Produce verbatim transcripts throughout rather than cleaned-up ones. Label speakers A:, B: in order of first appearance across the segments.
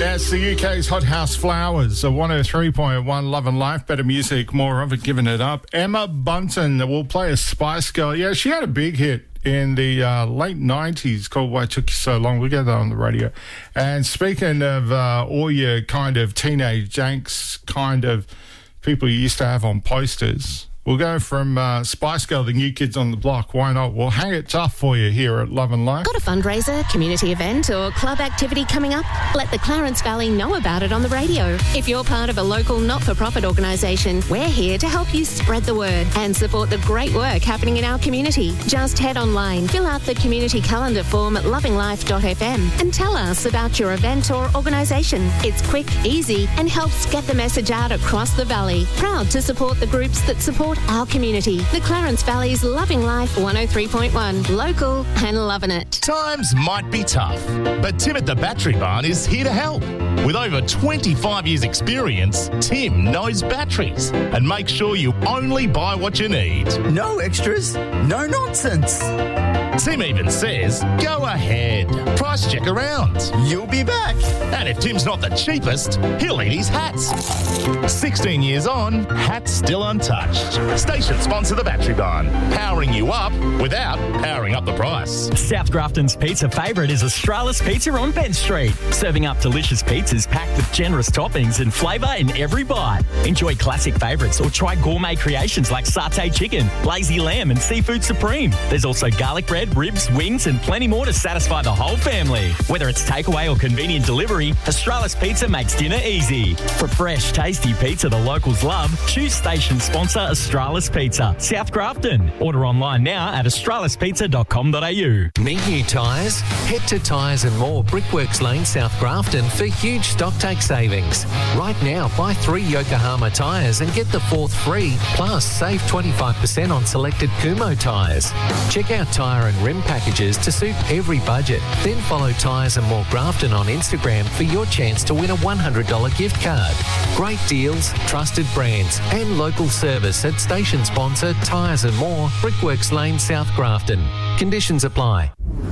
A: Yes, the U K's Hothouse Flowers, a one oh three point one Love and Life, better music, more of it, giving it up. Emma Bunton will play a Spice Girl. Yeah, she had a big hit in the uh, late nineties called Why It Took You So Long. We'll get that on the radio. And speaking of uh, all your kind of teenage janks kind of people you used to have on posters, we'll go from uh, Spice Girl, the New Kids on the Block. Why not? We'll hang it tough for you here at Love and Life.
B: Got a fundraiser, community event or club activity coming up? Let the Clarence Valley know about it on the radio. If you're part of a local not-for-profit organisation, we're here to help you spread the word and support the great work happening in our community. Just head online, fill out the community calendar form at loving life dot f m and tell us about your event or organisation. It's quick, easy and helps get the message out across the valley. Proud to support the groups that support our community. The Clarence Valley's Loving Life one oh three point one. Local and loving it.
C: Times might be tough, but Tim at the Battery Barn is here to help. With over twenty-five years experience, Tim knows batteries and makes sure you only buy what you need.
D: No extras, no nonsense.
C: Tim even says, go ahead, price check around.
D: You'll be back.
C: And if Tim's not the cheapest, he'll eat his hats. sixteen years on, hats still untouched. Station sponsor the Battery Barn, powering you up without powering up the price.
E: South Grafton's pizza favourite is Australis Pizza on Ben Street, serving up delicious pizzas packed with generous toppings and flavour in every bite. Enjoy classic favourites or try gourmet creations like satay chicken, lazy lamb and seafood supreme. There's also garlic bread, ribs, wings and plenty more to satisfy the whole family. Whether it's takeaway or convenient delivery, Australis Pizza makes dinner easy. For fresh, tasty pizza the locals love, choose station sponsor Australis Pizza, South Grafton. Order online now at australis pizza dot com dot a u.
F: Need new tyres? Head to Tyres and More, Brickworks Lane, South Grafton for huge stock take savings. Right now, buy three Yokohama tyres and get the fourth free, plus save twenty-five percent on selected Kumo tyres. Check out tyre and rim packages to suit every budget. Then follow Tyres and More Grafton on Instagram for your chance to win a one hundred dollars gift card. Great deals, trusted brands and local service at station sponsor Tyres and More, Brickworks Lane, South Grafton. Conditions apply.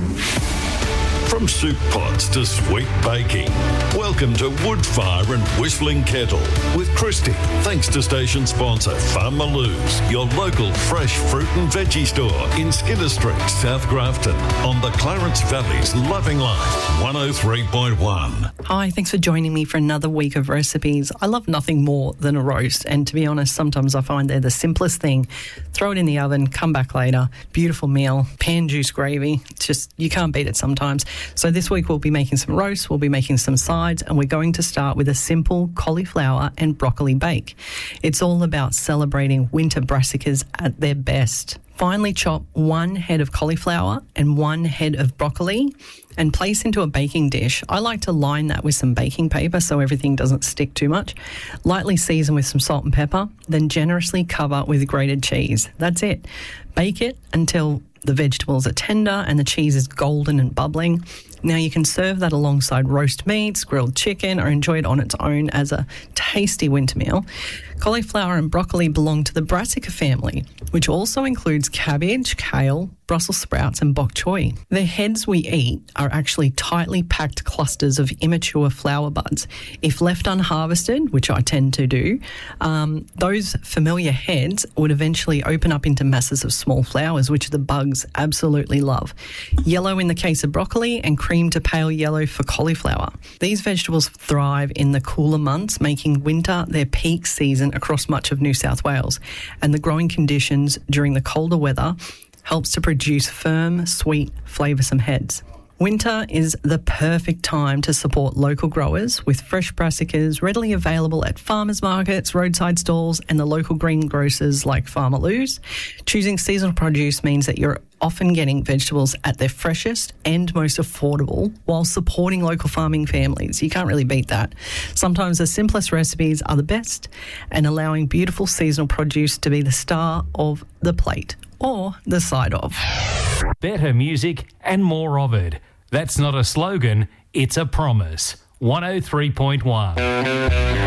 G: From soup pots to sweet baking, welcome to Woodfire and Whistling Kettle with Christy. Thanks to station sponsor Farmaloo's, your local fresh fruit and veggie store in Skinner Street, South Grafton, on the Clarence Valley's Loving Life one oh three point one.
H: Hi, thanks for joining me for another week of recipes. I love nothing more than a roast, and to be honest, sometimes I find they're the simplest thing. Throw it in the oven, come back later, beautiful meal, pan juice gravy, just you can't beat it sometimes. So this week we'll be making some roasts, we'll be making some sides, and we're going to start with a simple cauliflower and broccoli bake. It's all about celebrating winter brassicas at their best. Finely chop one head of cauliflower and one head of broccoli and place into a baking dish. I like to line that with some baking paper so everything doesn't stick too much. Lightly season with some salt and pepper, then generously cover with grated cheese. That's it. Bake it until the vegetables are tender and the cheese is golden and bubbling. Now you can serve that alongside roast meats, grilled chicken, or enjoy it on its own as a tasty winter meal. Cauliflower and broccoli belong to the brassica family, which also includes cabbage, kale, Brussels sprouts and bok choy. The heads we eat are actually tightly packed clusters of immature flower buds. If left unharvested, which I tend to do, um, those familiar heads would eventually open up into masses of small flowers, which the bugs absolutely love. Yellow in the case of broccoli and cream to pale yellow for cauliflower. These vegetables thrive in the cooler months, making winter their peak season across much of New South Wales, and the growing conditions during the colder weather helps to produce firm, sweet, flavoursome heads. Winter is the perfect time to support local growers with fresh brassicas readily available at farmers markets, roadside stalls and the local greengrocers like Farmaloo's. Choosing seasonal produce means that you're often getting vegetables at their freshest and most affordable while supporting local farming families. You can't really beat that. Sometimes the simplest recipes are the best, and allowing beautiful seasonal produce to be the star of the plate or the side of.
I: Better music and more of it. That's not a slogan, it's a promise. one oh three point one.